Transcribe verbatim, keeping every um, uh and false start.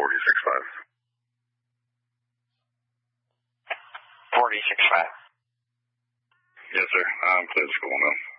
forty-six five. forty-six five. Yes, sir. I'm clear to school now.